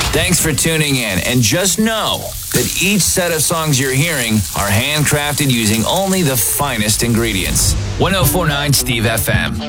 Thanks for tuning in, and just know that each set of songs you're hearing are handcrafted using only the finest ingredients. 1049 Steve FM.